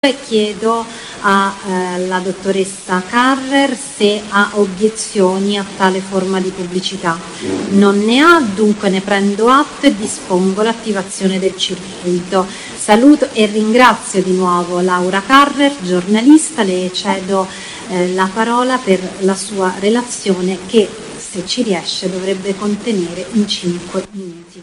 Chiedo alla dottoressa Carrer se ha obiezioni a tale forma di pubblicità. Non ne ha, dunque ne prendo atto e dispongo l'attivazione del circuito. Saluto e ringrazio di nuovo Laura Carrer, giornalista. Le cedo la parola per la sua relazione che, se ci riesce, dovrebbe contenere in 5 minuti.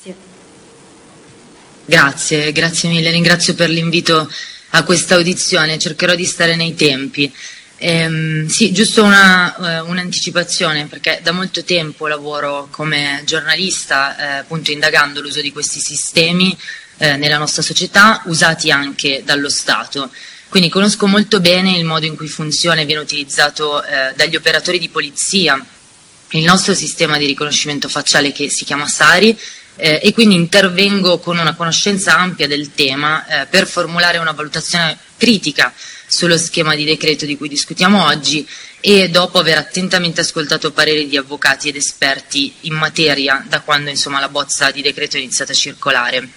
Grazie. Grazie mille, ringrazio per l'invito a questa audizione, cercherò di stare nei tempi. Sì, giusto un'anticipazione, perché da molto tempo lavoro come giornalista, appunto indagando l'uso di questi sistemi nella nostra società, usati anche dallo Stato. Quindi conosco molto bene il modo in cui funziona e viene utilizzato dagli operatori di polizia il nostro sistema di riconoscimento facciale che si chiama SARI, e quindi intervengo con una conoscenza ampia del tema per formulare una valutazione critica sullo schema di decreto di cui discutiamo oggi, e dopo aver attentamente ascoltato pareri di avvocati ed esperti in materia da quando la bozza di decreto è iniziata a circolare.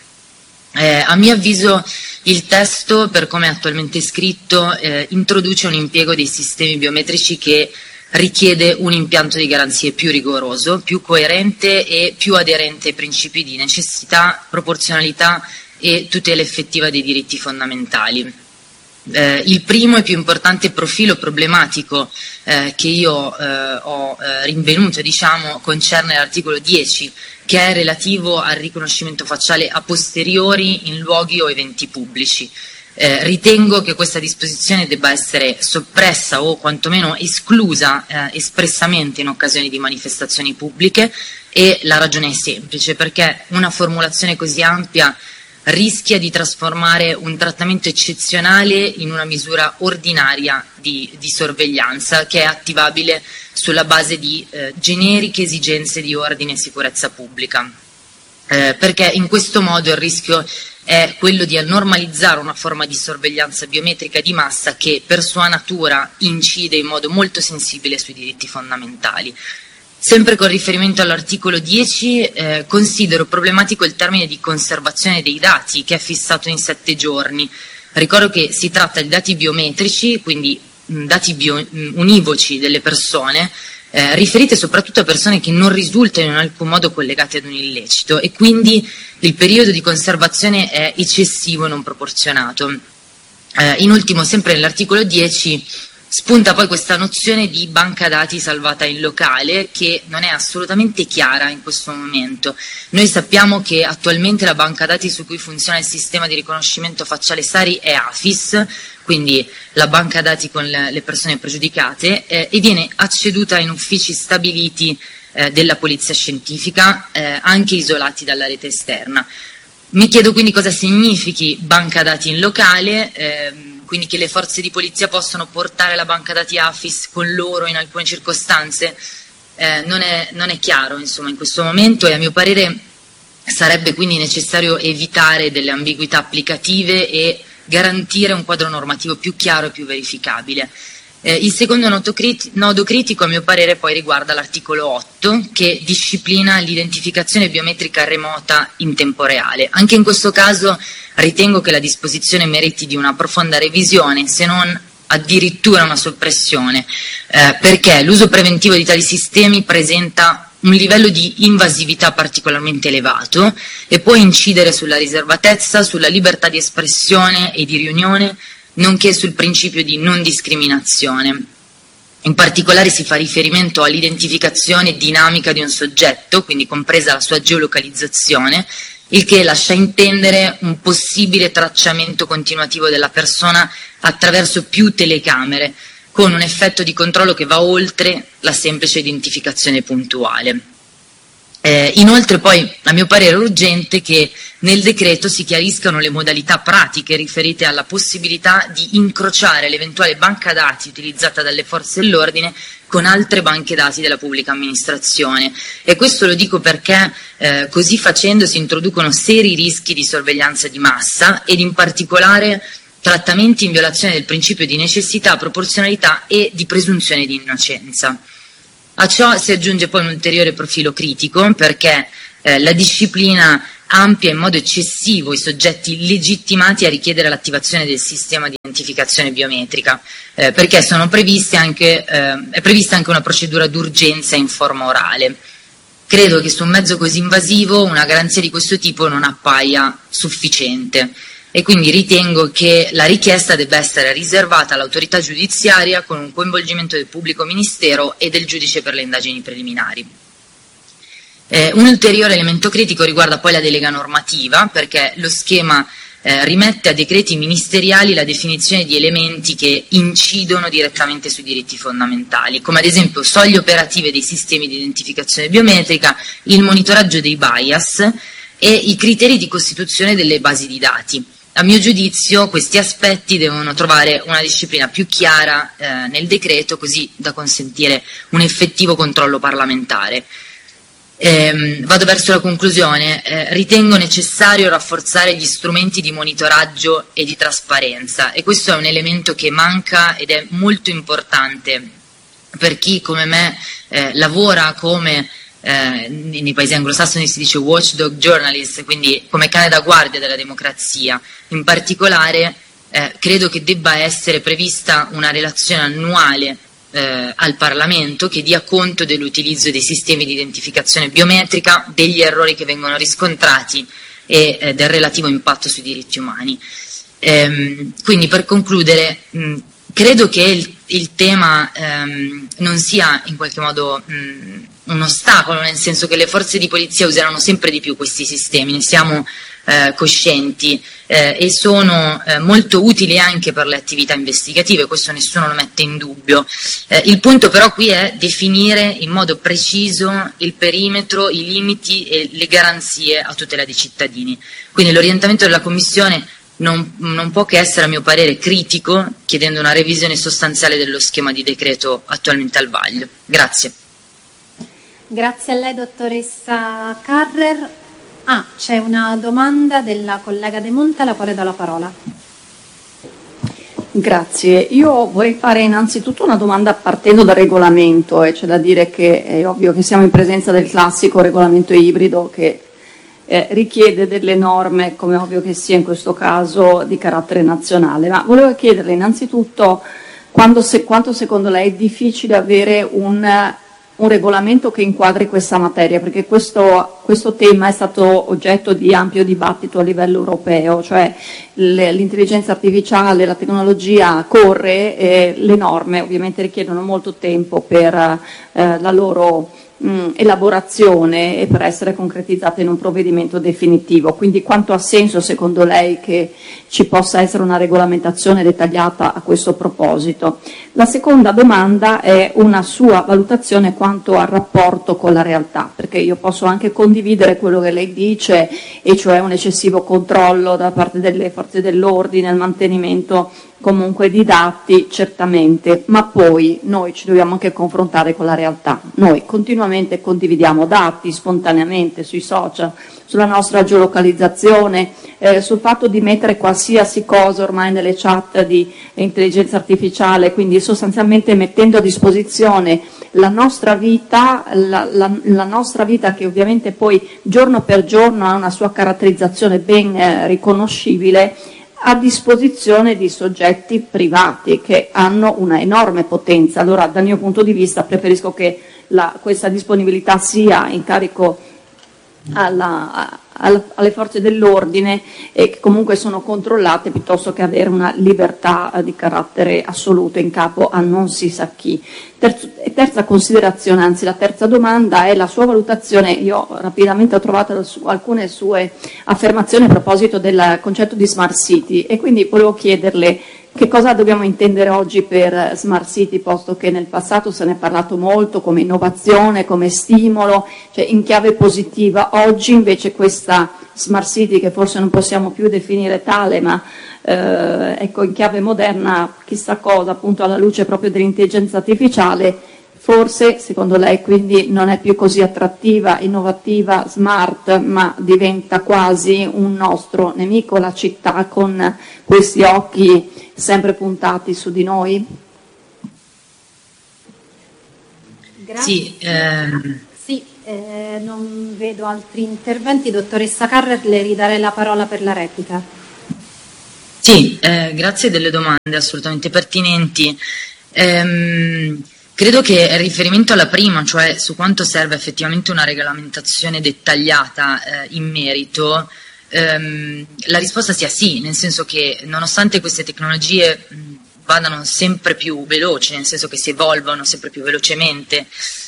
A mio avviso il testo, per come è attualmente scritto, introduce un impiego dei sistemi biometrici che richiede un impianto di garanzie più rigoroso, più coerente e più aderente ai principi di necessità, proporzionalità e tutela effettiva dei diritti fondamentali. Il primo e più importante profilo problematico che io ho rinvenuto, concerne l'articolo 10, che è relativo al riconoscimento facciale a posteriori in luoghi o eventi pubblici. Ritengo che questa disposizione debba essere soppressa o quantomeno esclusa espressamente in occasione di manifestazioni pubbliche, e la ragione è semplice, perché una formulazione così ampia rischia di trasformare un trattamento eccezionale in una misura ordinaria di sorveglianza che è attivabile sulla base di generiche esigenze di ordine e sicurezza pubblica. Perché in questo modo il rischio è quello di normalizzare una forma di sorveglianza biometrica di massa che per sua natura incide in modo molto sensibile sui diritti fondamentali. Sempre con riferimento all'articolo 10, considero problematico il termine di conservazione dei dati, che è fissato in 7 giorni. Ricordo che si tratta di dati biometrici, quindi dati univoci delle persone, riferite soprattutto a persone che non risultano in alcun modo collegate ad un illecito, e quindi il periodo di conservazione è eccessivo e non proporzionato. In ultimo, sempre nell'articolo 10, spunta poi questa nozione di banca dati salvata in locale, che non è assolutamente chiara in questo momento. Noi sappiamo che attualmente la banca dati su cui funziona il sistema di riconoscimento facciale SARI è AFIS, quindi la banca dati con le persone pregiudicate, e viene acceduta in uffici stabiliti della polizia scientifica, anche isolati dalla rete esterna. Mi chiedo quindi cosa significhi banca dati in locale, quindi che le forze di polizia possono portare la banca dati AFIS con loro in alcune circostanze. Non è chiaro in questo momento, e a mio parere sarebbe quindi necessario evitare delle ambiguità applicative e garantire un quadro normativo più chiaro e più verificabile. Il secondo nodo critico, a mio parere, poi riguarda l'articolo 8, che disciplina l'identificazione biometrica remota in tempo reale. Anche in questo caso ritengo che la disposizione meriti di una profonda revisione, se non addirittura una soppressione, perché l'uso preventivo di tali sistemi presenta un livello di invasività particolarmente elevato e può incidere sulla riservatezza, sulla libertà di espressione e di riunione, nonché sul principio di non discriminazione. In particolare si fa riferimento all'identificazione dinamica di un soggetto, quindi compresa la sua geolocalizzazione, il che lascia intendere un possibile tracciamento continuativo della persona attraverso più telecamere, con un effetto di controllo che va oltre la semplice identificazione puntuale. Inoltre poi, a mio parere, è urgente che nel decreto si chiariscano le modalità pratiche riferite alla possibilità di incrociare l'eventuale banca dati utilizzata dalle forze dell'ordine con altre banche dati della pubblica amministrazione, e questo lo dico perché così facendo si introducono seri rischi di sorveglianza di massa ed in particolare trattamenti in violazione del principio di necessità, proporzionalità e di presunzione di innocenza. A ciò si aggiunge poi un ulteriore profilo critico, perché la disciplina amplia in modo eccessivo i soggetti legittimati a richiedere l'attivazione del sistema di dell'identificazione biometrica, perché è prevista anche una procedura d'urgenza in forma orale. Credo che su un mezzo così invasivo una garanzia di questo tipo non appaia sufficiente e quindi ritengo che la richiesta debba essere riservata all'autorità giudiziaria con un coinvolgimento del pubblico ministero e del giudice per le indagini preliminari. Un ulteriore elemento critico riguarda poi la delega normativa, perché lo schema rimette a decreti ministeriali la definizione di elementi che incidono direttamente sui diritti fondamentali, come ad esempio soglie operative dei sistemi di identificazione biometrica, il monitoraggio dei bias e i criteri di costituzione delle basi di dati. A mio giudizio questi aspetti devono trovare una disciplina più chiara nel decreto, così da consentire un effettivo controllo parlamentare. Vado verso la conclusione. Ritengo necessario rafforzare gli strumenti di monitoraggio e di trasparenza, e questo è un elemento che manca ed è molto importante per chi come me lavora come nei paesi anglosassoni si dice watchdog journalist, quindi come cane da guardia della democrazia. In particolare credo che debba essere prevista una relazione annuale al Parlamento che dia conto dell'utilizzo dei sistemi di identificazione biometrica, degli errori che vengono riscontrati e del relativo impatto sui diritti umani. Quindi, per concludere, credo che il tema non sia in qualche modo un ostacolo, nel senso che le forze di polizia useranno sempre di più questi sistemi, ne siamo coscienti, e sono molto utili anche per le attività investigative, questo nessuno lo mette in dubbio. Il punto però qui è definire in modo preciso il perimetro, i limiti e le garanzie a tutela dei cittadini. Quindi l'orientamento della Commissione non può che essere, a mio parere, critico, chiedendo una revisione sostanziale dello schema di decreto attualmente al vaglio. Grazie. Grazie a lei, dottoressa Carrer. C'è una domanda della collega De Monte, alla quale do la parola. Grazie. Io vorrei fare innanzitutto una domanda partendo dal regolamento, e c'è da dire che è ovvio che siamo in presenza del classico regolamento ibrido che richiede delle norme, come ovvio che sia in questo caso, di carattere nazionale. Ma volevo chiederle innanzitutto quanto secondo lei è difficile avere un regolamento che inquadri questa materia, perché questo tema è stato oggetto di ampio dibattito a livello europeo, cioè l'intelligenza artificiale, la tecnologia corre e le norme ovviamente richiedono molto tempo per la loro elaborazione e per essere concretizzate in un provvedimento definitivo. Quindi quanto ha senso secondo lei che ci possa essere una regolamentazione dettagliata a questo proposito? La seconda domanda è una sua valutazione quanto al rapporto con la realtà, perché io posso anche condividere quello che lei dice, e cioè un eccessivo controllo da parte delle forze dell'ordine, il mantenimento comunque di dati, certamente, ma poi noi ci dobbiamo anche confrontare con la realtà. Noi continuamente condividiamo dati spontaneamente sui social, sulla nostra geolocalizzazione, sul fatto di mettere qualsiasi cosa ormai nelle chat di intelligenza artificiale, quindi sostanzialmente mettendo a disposizione la nostra vita, la nostra vita che ovviamente poi giorno per giorno ha una sua caratterizzazione ben riconoscibile, a disposizione di soggetti privati che hanno una enorme potenza. Allora, dal mio punto di vista, preferisco che questa disponibilità sia in carico alle forze dell'ordine e che comunque sono controllate, piuttosto che avere una libertà di carattere assoluto in capo a non si sa chi. Terza considerazione, anzi la terza domanda, è la sua valutazione. Io rapidamente ho trovato alcune sue affermazioni a proposito del concetto di smart city, e quindi volevo chiederle che cosa dobbiamo intendere oggi per smart city, posto che nel passato se ne è parlato molto come innovazione, come stimolo, cioè in chiave positiva. Oggi invece questa smart city, che forse non possiamo più definire tale, ma ecco, in chiave moderna, chissà cosa, appunto alla luce proprio dell'intelligenza artificiale, forse secondo lei quindi non è più così attrattiva, innovativa, smart, ma diventa quasi un nostro nemico, la città, con questi occhi sempre puntati su di noi? Grazie. Sì, non vedo altri interventi. Dottoressa Carrer, le ridarei la parola per la replica. Sì, grazie delle domande assolutamente pertinenti. Credo che il riferimento alla prima, cioè su quanto serve effettivamente una regolamentazione dettagliata in merito, la risposta sia sì, nel senso che nonostante queste tecnologie vadano sempre più veloci, nel senso che si evolvono sempre più velocemente,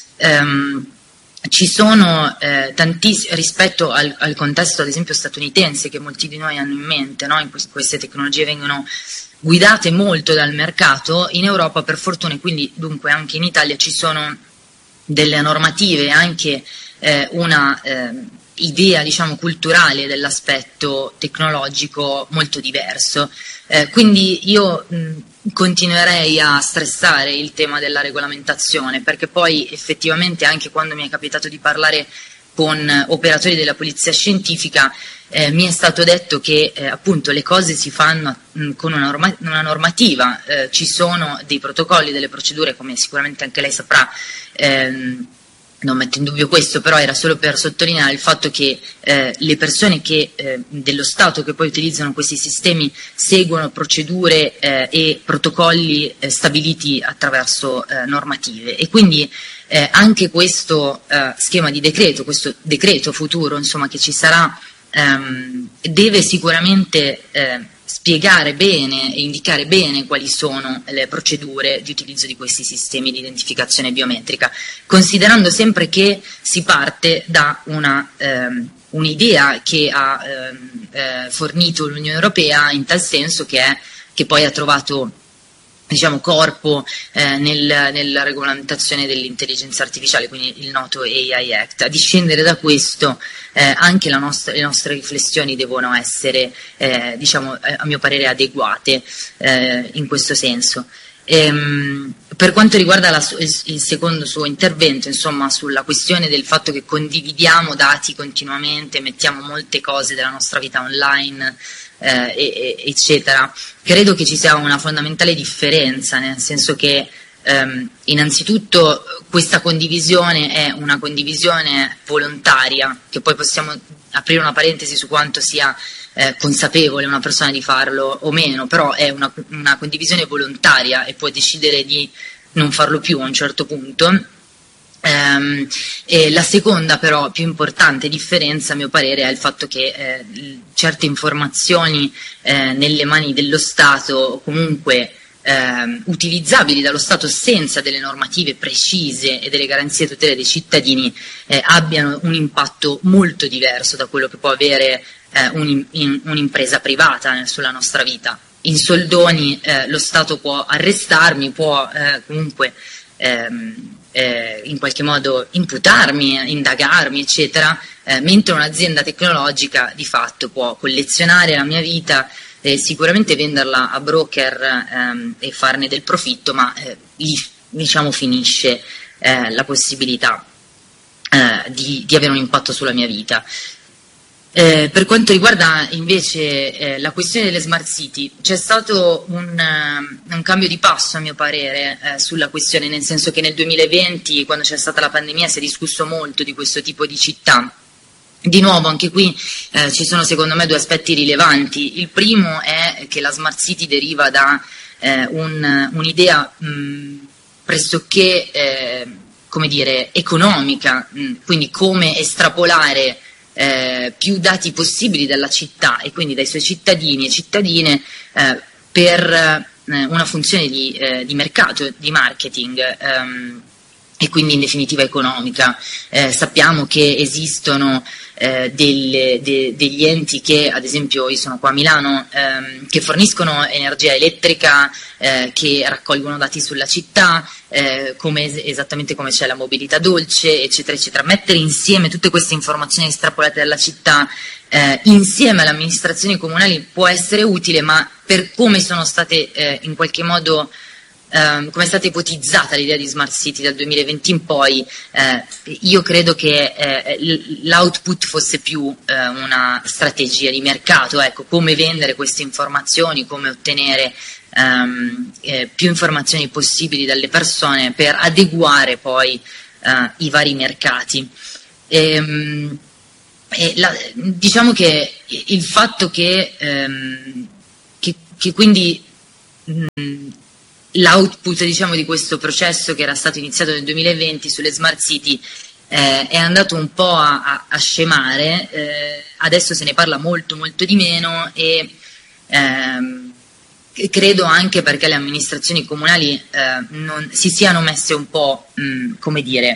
ci sono tantissimi, rispetto al contesto ad esempio statunitense che molti di noi hanno in mente, no? Queste tecnologie vengono guidate molto dal mercato. In Europa per fortuna, e quindi dunque anche in Italia, ci sono delle normative, anche una idea diciamo culturale dell'aspetto tecnologico molto diverso, quindi io continuerei a stressare il tema della regolamentazione, perché poi effettivamente anche quando mi è capitato di parlare con operatori della polizia scientifica mi è stato detto che appunto le cose si fanno con una normativa, ci sono dei protocolli, delle procedure, come sicuramente anche lei saprà. Non metto in dubbio questo, però era solo per sottolineare il fatto che le persone dello Stato che poi utilizzano questi sistemi seguono procedure e protocolli stabiliti attraverso normative, e quindi anche questo schema di decreto, questo decreto futuro insomma che ci sarà, deve sicuramente spiegare bene e indicare bene quali sono le procedure di utilizzo di questi sistemi di identificazione biometrica, considerando sempre che si parte da un'idea che ha fornito l'Unione Europea in tal senso, che poi ha trovato diciamo corpo nella regolamentazione dell'intelligenza artificiale, quindi il noto AI Act. A discendere da questo anche le nostre riflessioni devono essere diciamo a mio parere adeguate in questo senso. Per quanto riguarda il secondo suo intervento, insomma, sulla questione del fatto che condividiamo dati continuamente, mettiamo molte cose della nostra vita online, eccetera, credo che ci sia una fondamentale differenza, nel senso che innanzitutto questa condivisione è una condivisione volontaria, che poi possiamo aprire una parentesi su quanto sia consapevole una persona di farlo o meno, però è una condivisione volontaria e può decidere di non farlo più a un certo punto. E la seconda però più importante differenza a mio parere è il fatto che certe informazioni nelle mani dello Stato, o comunque utilizzabili dallo Stato senza delle normative precise e delle garanzie e tutele dei cittadini, abbiano un impatto molto diverso da quello che può avere un'impresa privata sulla nostra vita. In soldoni lo Stato può arrestarmi, può comunque in qualche modo imputarmi, indagarmi, eccetera, mentre un'azienda tecnologica di fatto può collezionare la mia vita, sicuramente venderla a broker e farne del profitto, ma lì diciamo finisce la possibilità di avere un impatto sulla mia vita. Per quanto riguarda invece la questione delle smart city, c'è stato un cambio di passo a mio parere sulla questione, nel senso che nel 2020, quando c'è stata la pandemia, si è discusso molto di questo tipo di città. Di nuovo anche qui ci sono secondo me due aspetti rilevanti. Il primo è che la smart city deriva da un'idea pressoché come dire economica, quindi come estrapolare più dati possibili dalla città e quindi dai suoi cittadini e cittadine per una funzione di mercato, di marketing e quindi in definitiva economica. Sappiamo che esistono degli enti che, ad esempio io sono qua a Milano, che forniscono energia elettrica, che raccolgono dati sulla città, esattamente come c'è la mobilità dolce, eccetera, eccetera. Mettere insieme tutte queste informazioni estrapolate dalla città insieme alle amministrazioni comunali può essere utile, ma per come sono state in qualche modo come è stata ipotizzata l'idea di Smart City dal 2020 in poi, io credo che l'output fosse più una strategia di mercato, ecco, come vendere queste informazioni, come ottenere più informazioni possibili dalle persone per adeguare poi i vari mercati. Diciamo che il fatto che che quindi l'output, diciamo, di questo processo che era stato iniziato nel 2020 sulle smart city è andato un po' a scemare, adesso se ne parla molto molto di meno e credo anche perché le amministrazioni comunali non si siano messe un po', come dire,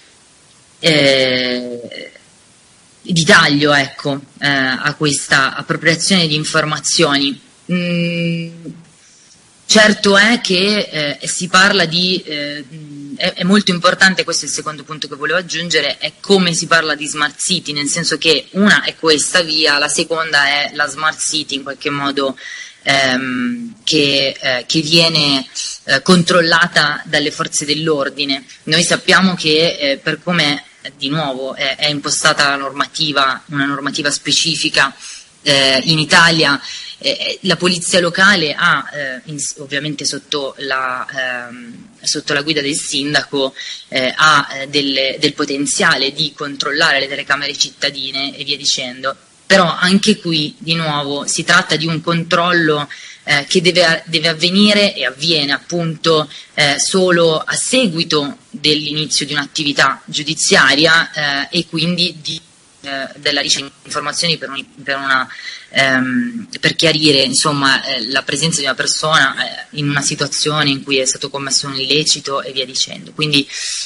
di taglio, ecco, a questa appropriazione di informazioni. Certo è che si parla di, è molto importante, questo è il secondo punto che volevo aggiungere, è come si parla di smart city, nel senso che una è questa via, la seconda è la smart city in qualche modo che viene controllata dalle forze dell'ordine. Noi sappiamo che per come di nuovo è impostata la normativa, una normativa specifica in Italia, la polizia locale ha, ovviamente sotto la guida del sindaco, ha del potenziale di controllare le telecamere cittadine e via dicendo, però anche qui di nuovo si tratta di un controllo che deve avvenire e avviene appunto solo a seguito dell'inizio di un'attività giudiziaria e quindi della ricerca di informazioni per chiarire, insomma, la presenza di una persona in una situazione in cui è stato commesso un illecito e via dicendo. Quindi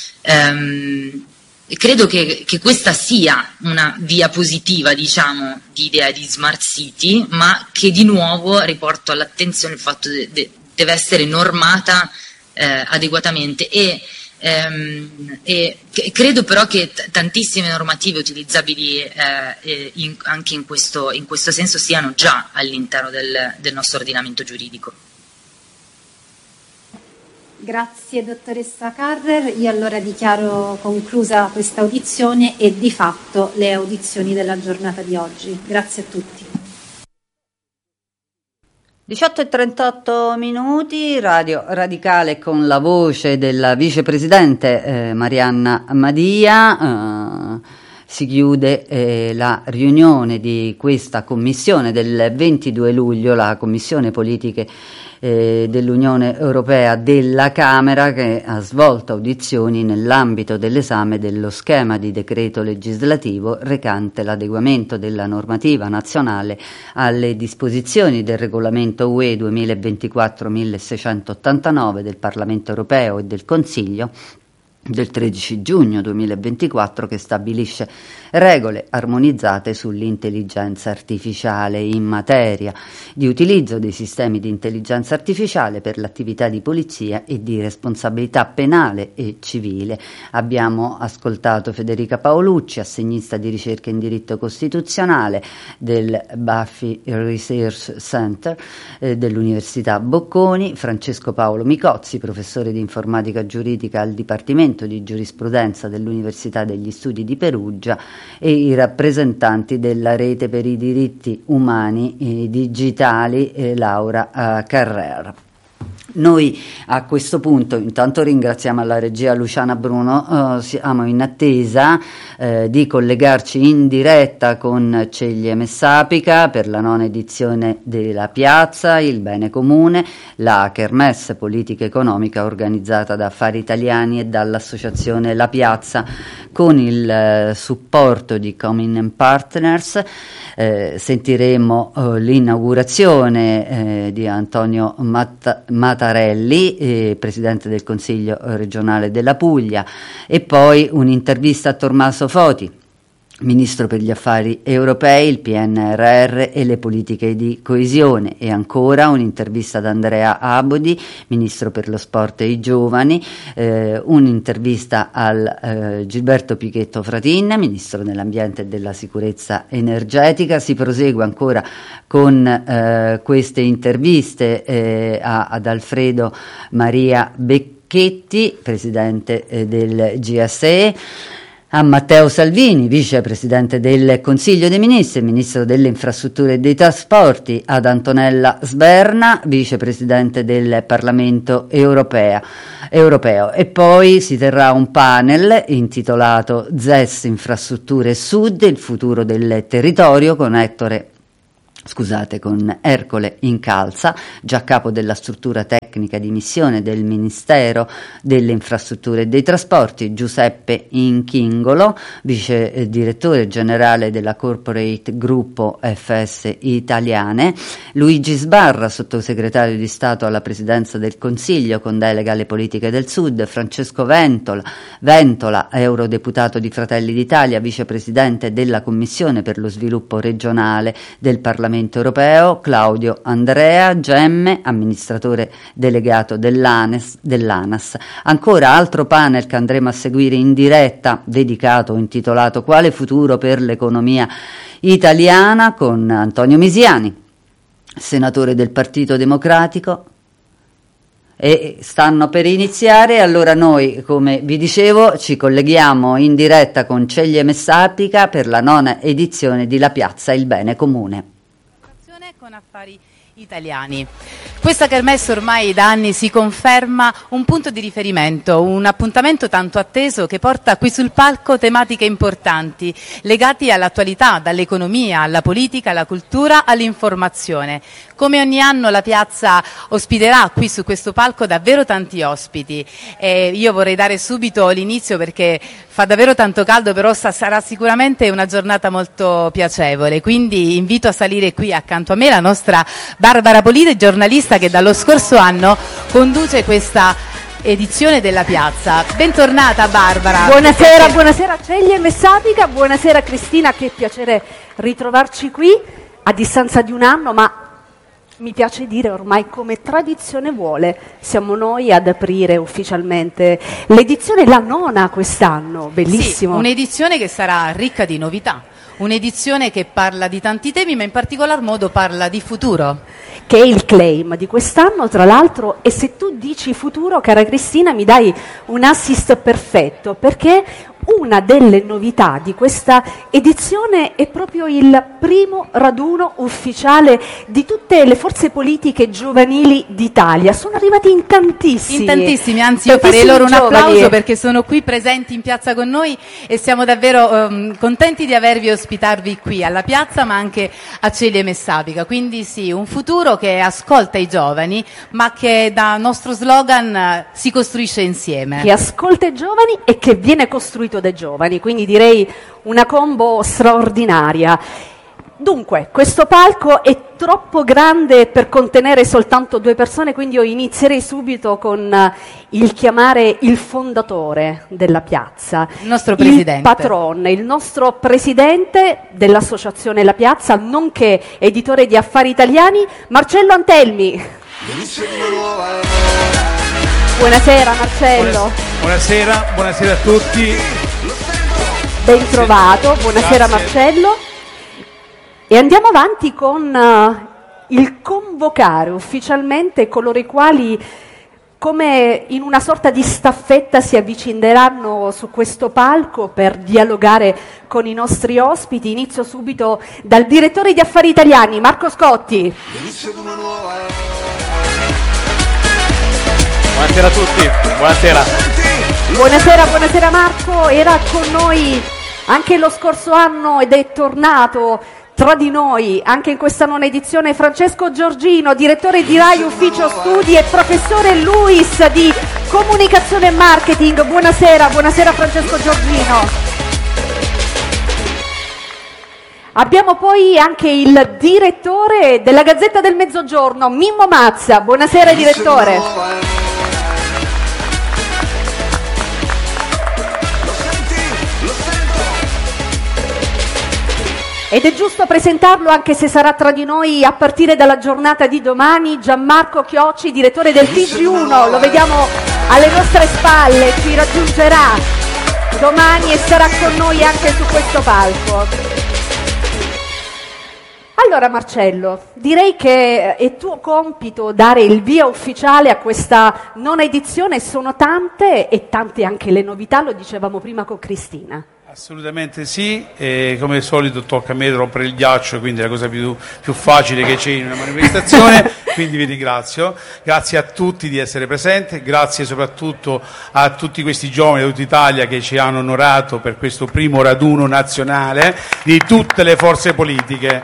credo che questa sia una via positiva, diciamo, di idea di smart city, ma che di nuovo riporto all'attenzione il fatto che deve essere normata adeguatamente e credo però che tantissime normative utilizzabili anche in questo senso siano già all'interno del nostro ordinamento giuridico. Grazie dottoressa Carrer, io allora dichiaro conclusa questa audizione e di fatto le audizioni della giornata di oggi. Grazie a tutti. 18:38, Radio Radicale con la voce della vicepresidente Marianna Madia. Si chiude la riunione di questa commissione del 22 luglio, la Commissione Politiche dell'Unione Europea della Camera, che ha svolto audizioni nell'ambito dell'esame dello schema di decreto legislativo recante l'adeguamento della normativa nazionale alle disposizioni del regolamento UE 2024-1689 del Parlamento Europeo e del Consiglio del 13 giugno 2024 che stabilisce regole armonizzate sull'intelligenza artificiale in materia di utilizzo dei sistemi di intelligenza artificiale per l'attività di polizia e di responsabilità penale e civile. Abbiamo ascoltato Federica Paolucci, assegnista di ricerca in diritto costituzionale del Buffy Research Center dell'Università Bocconi, Francesco Paolo Micozzi, professore di informatica giuridica al Dipartimento di Giurisprudenza dell'Università degli Studi di Perugia e i rappresentanti della Rete per i diritti umani digitali Laura Carrer. Noi a questo punto intanto ringraziamo alla regia Luciana Bruno, siamo in attesa di collegarci in diretta con Ceglie Messapica per la 9ª edizione della Piazza, il bene comune, la kermesse politica economica organizzata da Affari Italiani e dall'associazione La Piazza con il supporto di Comin Partners. Sentiremo l'inaugurazione di Antonio Mattarelli, presidente del Consiglio regionale della Puglia, e poi un'intervista a Tommaso Foti, Ministro per gli affari europei, il PNRR e le politiche di coesione, e ancora un'intervista ad Andrea Abodi, Ministro per lo sport e i giovani, un'intervista al Gilberto Pichetto Fratin, Ministro dell'ambiente e della sicurezza energetica. Si prosegue ancora con queste interviste ad Alfredo Maria Becchetti, Presidente del GSE, a Matteo Salvini, vicepresidente del Consiglio dei Ministri, ministro delle infrastrutture e dei trasporti, ad Antonella Sberna, vicepresidente del Parlamento europeo. E poi si terrà un panel intitolato ZES Infrastrutture Sud, il futuro del territorio, con Ettore con Ercole Incalza, già capo della struttura tecnica di missione del Ministero delle Infrastrutture e dei Trasporti, Giuseppe Inchingolo, vice direttore generale della Corporate Gruppo FS Italiane, Luigi Sbarra, sottosegretario di Stato alla Presidenza del Consiglio con delega alle politiche del Sud, Francesco Ventola, eurodeputato di Fratelli d'Italia, vicepresidente della Commissione per lo sviluppo regionale del Parlamento europeo, Claudio Andrea Gemme, amministratore delegato dell'ANAS. Ancora altro panel che andremo a seguire in diretta, dedicato o intitolato "Quale futuro per l'economia italiana?", con Antonio Misiani, senatore del Partito Democratico. E stanno per iniziare, allora noi, come vi dicevo, ci colleghiamo in diretta con Ceglie Messapica per la 9ª edizione di La Piazza, il bene comune. Con Affari Italiani. Questa kermesse ormai da anni si conferma un punto di riferimento, un appuntamento tanto atteso che porta qui sul palco tematiche importanti legati all'attualità, dall'economia alla politica, alla cultura, all'informazione. Come ogni anno la piazza ospiterà qui su questo palco davvero tanti ospiti. Io vorrei dare subito l'inizio perché fa davvero tanto caldo, però sarà sicuramente una giornata molto piacevole, quindi invito a salire qui accanto a me la nostra Barbara Polite, giornalista che dallo scorso anno conduce questa edizione della piazza. Bentornata Barbara. Buonasera Ceglie Messapica, buonasera Cristina, che piacere ritrovarci qui a distanza di un anno, ma mi piace dire ormai come tradizione vuole, siamo noi ad aprire ufficialmente l'edizione, la 9ª quest'anno, bellissimo. Sì, un'edizione che sarà ricca di novità, un'edizione che parla di tanti temi, ma in particolar modo parla di futuro. Che è il claim di quest'anno, tra l'altro, e se tu dici futuro, cara Cristina, mi dai un assist perfetto, perché una delle novità di questa edizione è proprio il primo raduno ufficiale di tutte le forze politiche giovanili d'Italia. Sono arrivati in tantissimi, anzi io farei loro un applauso perché sono qui presenti in piazza con noi e siamo davvero contenti di ospitarvi qui alla piazza, ma anche a Ceglie Messapica. Quindi sì, un futuro che ascolta i giovani, ma che da nostro slogan si costruisce insieme. Che ascolta i giovani e che viene costruito dai giovani, quindi direi una combo straordinaria. Dunque, questo palco è troppo grande per contenere soltanto 2 persone, quindi io inizierei subito con il chiamare il fondatore della piazza, il nostro presidente, il patron, il nostro presidente dell'associazione La Piazza, nonché editore di Affari Italiani, Marcello Antelmi. Buonasera Marcello. Buonasera a tutti. Ben trovato, buonasera. Grazie. Marcello. E andiamo avanti con il convocare ufficialmente coloro i quali, come in una sorta di staffetta, si avvicineranno su questo palco per dialogare con i nostri ospiti. Inizio subito dal direttore di Affari Italiani, Marco Scotti. Buonasera a tutti, Buonasera Marco, era con noi anche lo scorso anno ed è tornato tra di noi anche in questa 9ª edizione Francesco Giorgino, direttore di Rai Ufficio Studi e professore LUISS di Comunicazione e Marketing. Buonasera Francesco Giorgino. Abbiamo poi anche il direttore della Gazzetta del Mezzogiorno, Mimmo Mazza. Buonasera direttore. Ed è giusto presentarlo, anche se sarà tra di noi a partire dalla giornata di domani, Gianmarco Chiocci, direttore del TG1. Lo vediamo alle nostre spalle, ci raggiungerà domani e sarà con noi anche su questo palco. Allora Marcello, direi che è tuo compito dare il via ufficiale a questa 9ª edizione. Sono tante e tante anche le novità, lo dicevamo prima con Cristina. Assolutamente sì, e come al solito tocca a me rompere il ghiaccio, quindi è la cosa più facile che c'è in una manifestazione, quindi vi ringrazio. Grazie a tutti di essere presenti, grazie soprattutto a tutti questi giovani da tutta Italia che ci hanno onorato per questo primo raduno nazionale di tutte le forze politiche.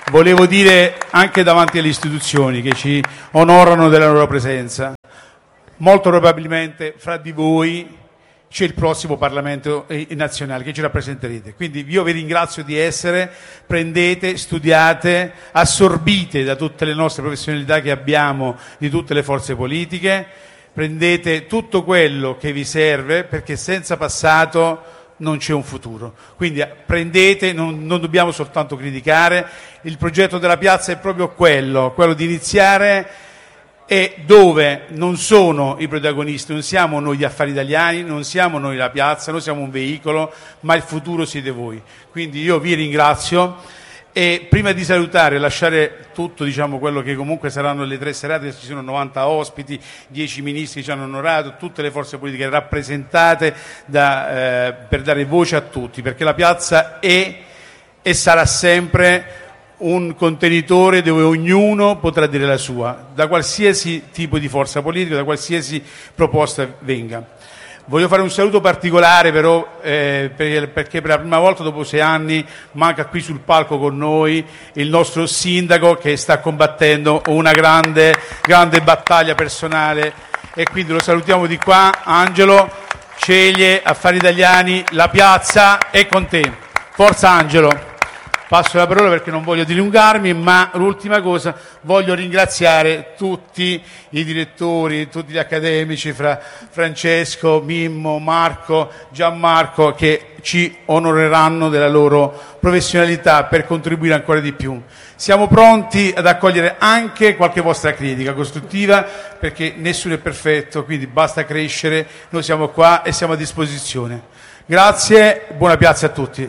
volevo dire anche davanti alle istituzioni che ci onorano della loro presenza, molto probabilmente fra di voi c'è il prossimo Parlamento nazionale che ci rappresenterete. Quindi io vi ringrazio di essere, prendete, studiate, assorbite da tutte le nostre professionalità che abbiamo di tutte le forze politiche, prendete tutto quello che vi serve, perché senza passato non c'è un futuro. Quindi prendete, non dobbiamo soltanto criticare, il progetto della piazza è proprio quello di iniziare, e dove non sono i protagonisti, non siamo noi gli affari italiani, non siamo noi la piazza, noi siamo un veicolo, ma il futuro siete voi. Quindi io vi ringrazio, e prima di salutare, lasciare tutto, diciamo, quello che comunque saranno le 3 serate, ci sono 90 ospiti, 10 ministri ci hanno onorato, tutte le forze politiche rappresentate per dare voce a tutti, perché la piazza è e sarà sempre un contenitore dove ognuno potrà dire la sua, da qualsiasi tipo di forza politica, da qualsiasi proposta venga. Voglio fare un saluto particolare però perché per la prima volta dopo 6 anni manca qui sul palco con noi il nostro sindaco, che sta combattendo una grande battaglia personale, e quindi lo salutiamo di qua. Angelo Ceglie, Affari Italiani, la piazza è con te. Forza Angelo. Passo la parola perché non voglio dilungarmi, ma l'ultima cosa, voglio ringraziare tutti i direttori, tutti gli accademici, fra Francesco, Mimmo, Marco, Gianmarco, che ci onoreranno della loro professionalità per contribuire ancora di più. Siamo pronti ad accogliere anche qualche vostra critica costruttiva, perché nessuno è perfetto, quindi basta crescere, noi siamo qua e siamo a disposizione. Grazie, buona piazza a tutti.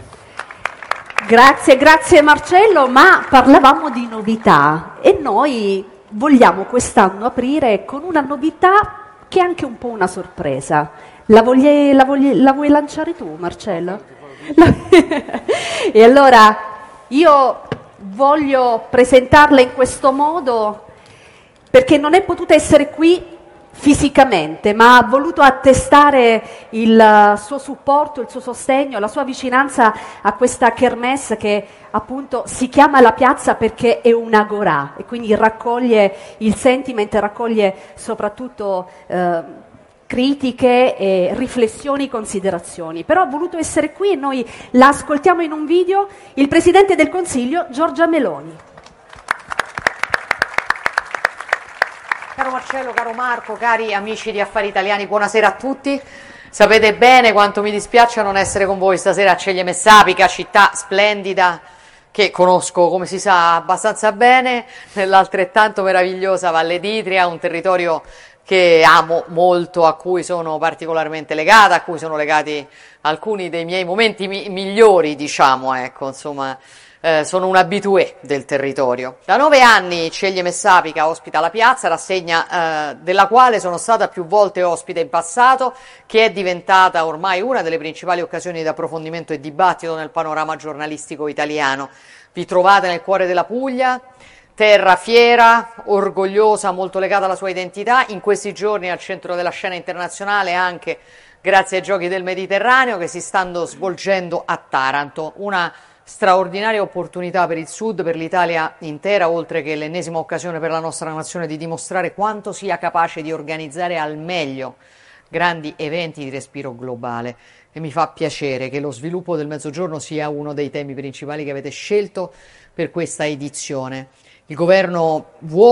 Grazie Marcello, ma parlavamo di novità e noi vogliamo quest'anno aprire con una novità che è anche un po' una sorpresa. La vuoi lanciare tu, Marcello? E allora io voglio presentarla in questo modo perché non è potuta essere qui fisicamente, ma ha voluto attestare il suo supporto, il suo sostegno, la sua vicinanza a questa kermesse che appunto si chiama La Piazza perché è un'agorà e quindi raccoglie il sentiment, raccoglie soprattutto critiche, e riflessioni, considerazioni. Però ha voluto essere qui e noi la ascoltiamo in un video, il Presidente del Consiglio Giorgia Meloni. Caro Marcello, caro Marco, cari amici di Affari Italiani, buonasera a tutti. Sapete bene quanto mi dispiace non essere con voi stasera a Ceglie Messapica, città splendida che conosco, come si sa, abbastanza bene, nell'altrettanto meravigliosa Valle d'Itria, un territorio che amo molto, a cui sono particolarmente legata, a cui sono legati alcuni dei miei momenti migliori, diciamo, ecco, insomma. Sono un abitué del territorio. Da 9 anni Ceglie Messapica ospita La Piazza, rassegna della quale sono stata più volte ospite in passato, che è diventata ormai una delle principali occasioni di approfondimento e dibattito nel panorama giornalistico italiano. Vi trovate nel cuore della Puglia, terra fiera, orgogliosa, molto legata alla sua identità, in questi giorni al centro della scena internazionale anche grazie ai Giochi del Mediterraneo che si stanno svolgendo a Taranto, una straordinaria opportunità per il Sud, per l'Italia intera, oltre che l'ennesima occasione per la nostra nazione di dimostrare quanto sia capace di organizzare al meglio grandi eventi di respiro globale. E mi fa piacere che lo sviluppo del Mezzogiorno sia uno dei temi principali che avete scelto per questa edizione. Il governo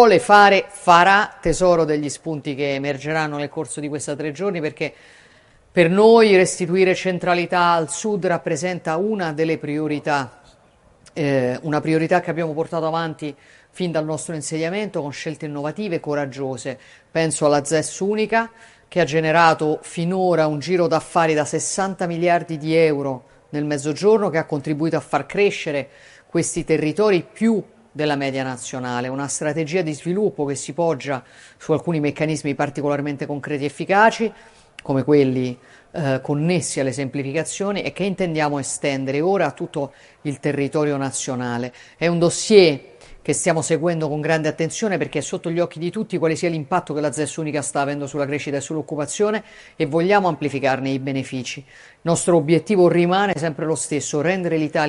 farà tesoro degli spunti che emergeranno nel corso di questi 3 giorni, perché per noi restituire centralità al Sud rappresenta una delle priorità, una priorità che abbiamo portato avanti fin dal nostro insediamento con scelte innovative e coraggiose. Penso alla ZES unica, che ha generato finora un giro d'affari da 60 miliardi di euro nel Mezzogiorno, che ha contribuito a far crescere questi territori più della media nazionale, una strategia di sviluppo che si poggia su alcuni meccanismi particolarmente concreti e efficaci, come quelli connessi alle semplificazioni, e che intendiamo estendere ora a tutto il territorio nazionale. È un dossier che stiamo seguendo con grande attenzione, perché è sotto gli occhi di tutti quale sia l'impatto che la ZES unica sta avendo sulla crescita e sull'occupazione, e vogliamo amplificarne i benefici. Il nostro obiettivo rimane sempre lo stesso: rendere l'Italia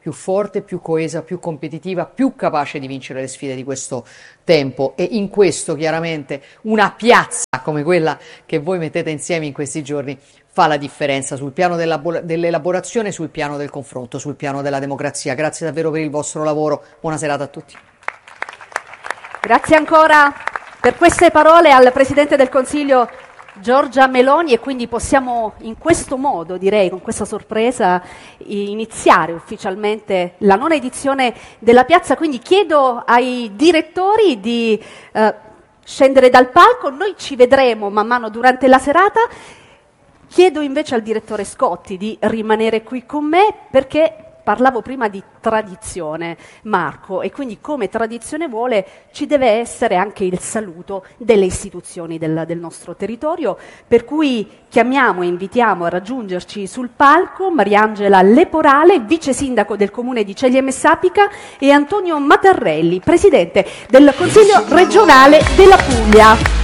più forte, più coesa, più competitiva, più capace di vincere le sfide di questo tempo. E in questo chiaramente una piazza come quella che voi mettete insieme in questi giorni fa la differenza sul piano dell'elaborazione, sul piano del confronto, sul piano della democrazia. Grazie davvero per il vostro lavoro, buona serata a tutti. Grazie ancora per queste parole al Presidente del Consiglio Giorgia Meloni, e quindi possiamo in questo modo, direi, con questa sorpresa, iniziare ufficialmente la nona edizione della piazza. Quindi chiedo ai direttori di scendere dal palco, noi ci vedremo man mano durante la serata. Chiedo invece al direttore Scotti di rimanere qui con me, perché parlavo prima di tradizione, Marco, e quindi come tradizione vuole ci deve essere anche il saluto delle istituzioni del nostro territorio, per cui chiamiamo e invitiamo a raggiungerci sul palco Mariangela Leporale, vice sindaco del comune di Ceglie Messapica, e Antonio Matarrelli, presidente del Consiglio regionale della Puglia.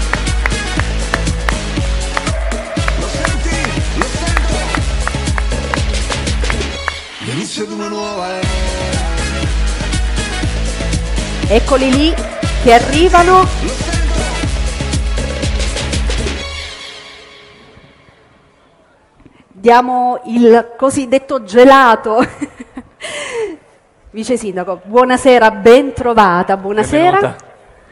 Eccoli lì che arrivano. Diamo il cosiddetto gelato. Vice Sindaco, buonasera, ben trovata, buonasera. Benvenuta.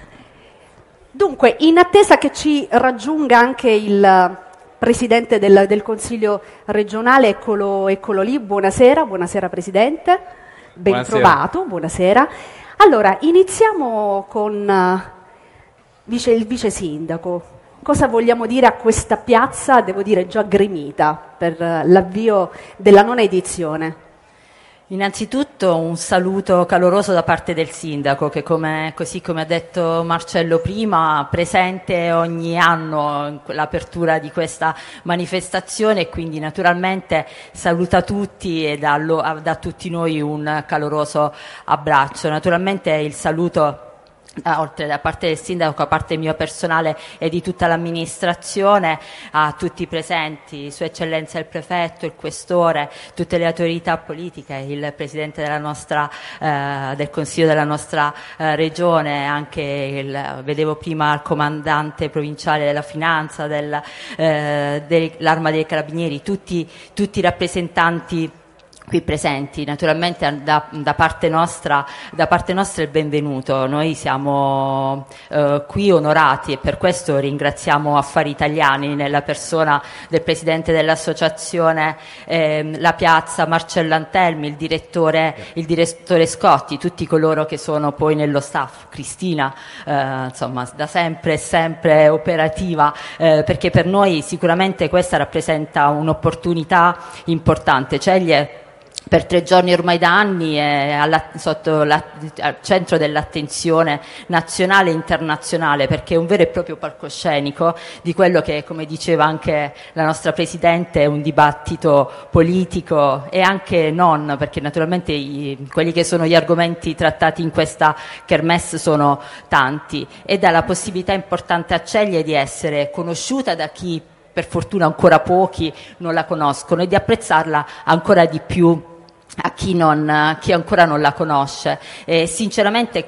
Dunque, in attesa che ci raggiunga anche il Presidente del Consiglio regionale, eccolo lì, buonasera Presidente, ben Buonasera. trovato, buonasera. Allora, iniziamo con il Vice Sindaco. Cosa vogliamo dire a questa piazza, devo dire già gremita, per l'avvio della nona edizione? Innanzitutto un saluto caloroso da parte del Sindaco che, così come ha detto Marcello prima, presente ogni anno in l'apertura di questa manifestazione, e quindi naturalmente saluta tutti e dà a tutti noi un caloroso abbraccio. Naturalmente il saluto, oltre da parte del Sindaco, a parte mio personale e di tutta l'amministrazione, a tutti i presenti, Sua Eccellenza il Prefetto, il Questore, tutte le autorità politiche, il Presidente della nostra, del Consiglio della nostra Regione, anche vedevo prima il Comandante Provinciale della Finanza, dell'Arma dei Carabinieri, tutti i rappresentanti qui presenti. Naturalmente da parte nostra il benvenuto. Noi siamo qui onorati, e per questo ringraziamo Affari Italiani nella persona del presidente dell'associazione La Piazza, Marcello Antelmi, il direttore Scotti, tutti coloro che sono poi nello staff, Cristina, insomma da sempre operativa, perché per noi sicuramente questa rappresenta un'opportunità importante. Ceglie per 3 giorni ormai da anni è al centro dell'attenzione nazionale e internazionale, perché è un vero e proprio palcoscenico di quello che, come diceva anche la nostra Presidente, è un dibattito politico e anche non, perché naturalmente quelli che sono gli argomenti trattati in questa kermesse sono tanti, e dà la possibilità importante a Ceglie di essere conosciuta da chi per fortuna ancora pochi non la conoscono, e di apprezzarla ancora di più a chi ancora non la conosce. E sinceramente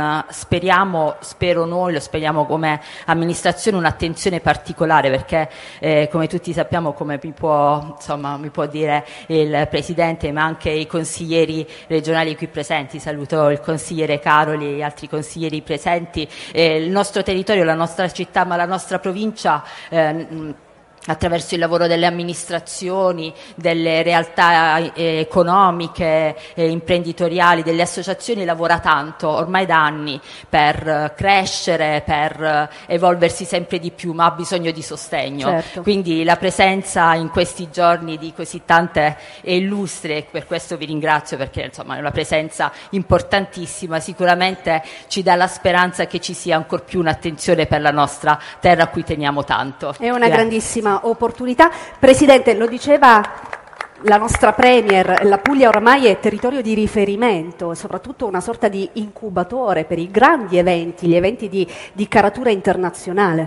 spero noi, lo speriamo come amministrazione, un'attenzione particolare, perché come tutti sappiamo, come mi può dire il Presidente, ma anche i consiglieri regionali qui presenti, saluto il consigliere Caroli e gli altri consiglieri presenti, il nostro territorio, la nostra città, ma la nostra provincia, attraverso il lavoro delle amministrazioni, delle realtà economiche, imprenditoriali, delle associazioni, lavora tanto, ormai da anni, per crescere, per evolversi sempre di più, ma ha bisogno di sostegno. Certo. Quindi la presenza in questi giorni di così tante e illustri, per questo vi ringrazio, perché insomma è una presenza importantissima, sicuramente ci dà la speranza che ci sia ancor più un'attenzione per la nostra terra a cui teniamo tanto. È una grandissima opportunità. Presidente, lo diceva la nostra Premier, la Puglia ormai è territorio di riferimento, soprattutto una sorta di incubatore per i grandi eventi, gli eventi di caratura internazionale.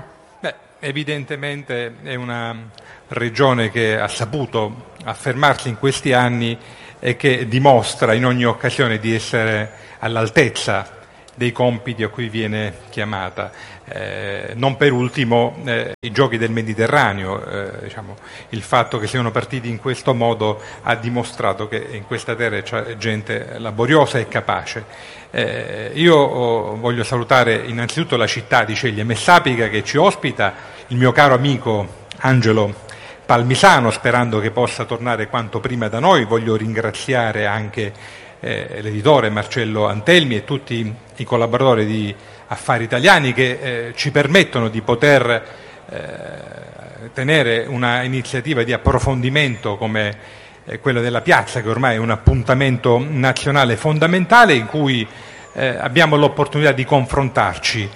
Evidentemente è una regione che ha saputo affermarsi in questi anni e che dimostra in ogni occasione di essere all'altezza dei compiti a cui viene chiamata. Non per ultimo i giochi del Mediterraneo, diciamo, il fatto che siano partiti in questo modo ha dimostrato che in questa terra c'è gente laboriosa e capace. Io voglio salutare innanzitutto la città di Ceglie Messapica che ci ospita, il mio caro amico Angelo Palmisano, sperando che possa tornare quanto prima da noi. Voglio ringraziare anche l'editore Marcello Antelmi e tutti i collaboratori di Affari Italiani che ci permettono di poter tenere una iniziativa di approfondimento come quella della piazza, che ormai è un appuntamento nazionale fondamentale in cui abbiamo l'opportunità di confrontarci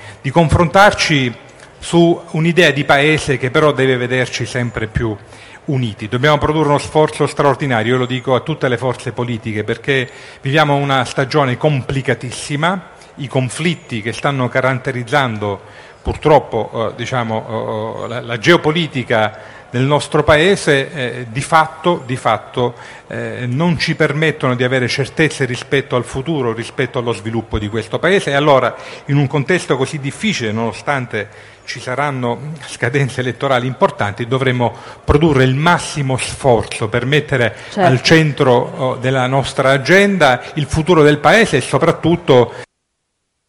su un'idea di paese che però deve vederci sempre più uniti. Dobbiamo produrre uno sforzo straordinario, io lo dico a tutte le forze politiche, perché viviamo una stagione complicatissima, i conflitti che stanno caratterizzando purtroppo la geopolitica del nostro Paese di fatto non ci permettono di avere certezze rispetto al futuro, rispetto allo sviluppo di questo Paese, e allora in un contesto così difficile, nonostante ci saranno scadenze elettorali importanti, dovremo produrre il massimo sforzo per mettere al centro della nostra agenda il futuro del Paese e soprattutto